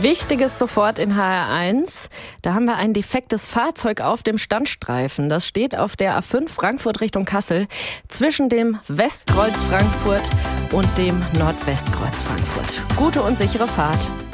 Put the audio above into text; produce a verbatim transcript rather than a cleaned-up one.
Wichtiges sofort in H R eins. Da haben wir ein defektes Fahrzeug auf dem Standstreifen. Das steht auf der A fünf Frankfurt Richtung Kassel zwischen dem Westkreuz Frankfurt und dem Nordwestkreuz Frankfurt. Gute und sichere Fahrt.